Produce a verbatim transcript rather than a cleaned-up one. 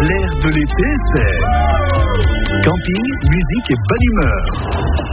L'air de l'été, c'est camping, musique et bonne humeur.